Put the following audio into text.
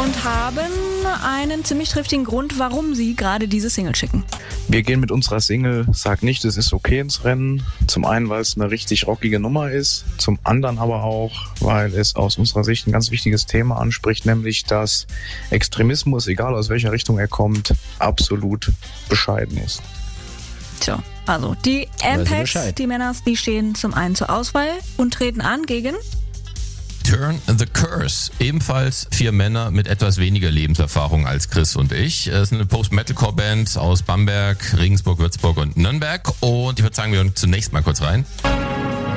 und haben einen ziemlich triftigen Grund, warum sie gerade diese Single schicken. Wir gehen mit unserer Single Sag nicht, es ist okay ins Rennen. Zum einen, weil es eine richtig rockige Nummer ist, zum anderen aber auch, weil es aus unserer Sicht ein ganz wichtiges Thema anspricht, nämlich dass Extremismus, egal aus welcher Richtung er kommt, absolut bescheiden ist. Tja, also die Ampex, die Männer, die stehen zum einen zur Auswahl und treten an gegen Turn the Curse. Ebenfalls 4 Männer mit etwas weniger Lebenserfahrung als Chris und ich. Es ist eine Post-Metalcore-Band aus Bamberg, Regensburg, Würzburg und Nürnberg. Und ich würde sagen, wir hören zunächst mal kurz rein.